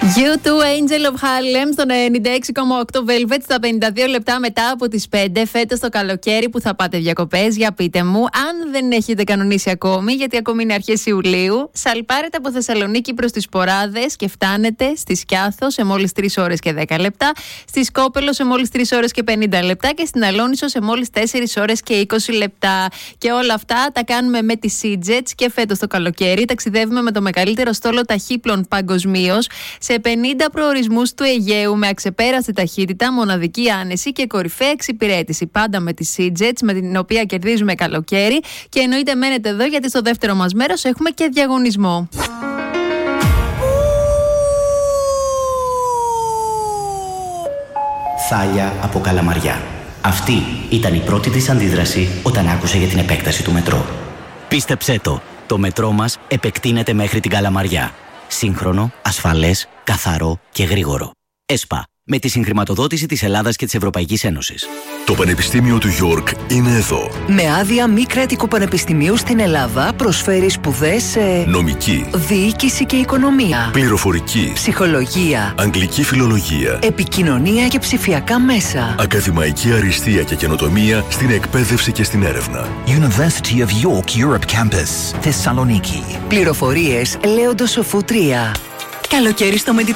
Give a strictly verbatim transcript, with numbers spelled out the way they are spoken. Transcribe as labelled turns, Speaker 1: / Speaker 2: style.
Speaker 1: You too, Angel of Harlem, στον ενενήντα έξι κόμμα οκτώ Velvet, στα πενήντα δύο λεπτά μετά από τις πέντε. Φέτος το καλοκαίρι που θα πάτε διακοπές, για πείτε μου, αν δεν έχετε κανονίσει ακόμη, γιατί ακόμη είναι αρχές Ιουλίου, σαλπάρετε από Θεσσαλονίκη προς τις Ποράδες και φτάνετε στη Σκιάθο σε μόλις τρεις ώρες και δέκα λεπτά, στη Σκόπελο σε μόλις τρεις ώρες και πενήντα λεπτά και στην Αλόνισο σε μόλις τέσσερις ώρες και είκοσι λεπτά. Και όλα αυτά τα κάνουμε με τη SeaJets και φέτος το καλοκαίρι ταξιδεύουμε με το μεγαλύτερο στόλο ταχύπλων παγκοσμίως σε πενήντα προορισμούς του Αιγαίου με αξεπέραστη ταχύτητα, μοναδική άνεση και κορυφαία εξυπηρέτηση. Πάντα με τη SeaJets, με την οποία κερδίζουμε καλοκαίρι. Και εννοείται μένετε εδώ, γιατί στο δεύτερο μας μέρος έχουμε και διαγωνισμό.
Speaker 2: Θάλια από Καλαμαριά. Αυτή ήταν η πρώτη της αντίδραση όταν άκουσε για την επέκταση του μετρό. Πίστεψέ το, το μετρό μας επεκτείνεται μέχρι την Καλαμαριά. Σύγχρονο, ασφαλές, καθαρό και γρήγορο. ΕΣΠΑ, με τη συγχρηματοδότηση της Ελλάδας και της Ευρωπαϊκής Ένωσης.
Speaker 3: Το Πανεπιστήμιο του York είναι εδώ.
Speaker 4: Με άδεια μη κρατικού πανεπιστημίου στην Ελλάδα προσφέρει σπουδές σε
Speaker 3: νομική,
Speaker 4: διοίκηση και οικονομία,
Speaker 3: πληροφορική,
Speaker 4: ψυχολογία,
Speaker 3: αγγλική φιλολογία,
Speaker 4: επικοινωνία και ψηφιακά μέσα,
Speaker 3: ακαδημαϊκή αριστεία και καινοτομία στην εκπαίδευση και στην έρευνα.
Speaker 5: University of York Europe Campus, Θεσσαλονίκη.
Speaker 4: Πληροφορίες Λέοντος Σοφού τρία. Καλοκαίρι στο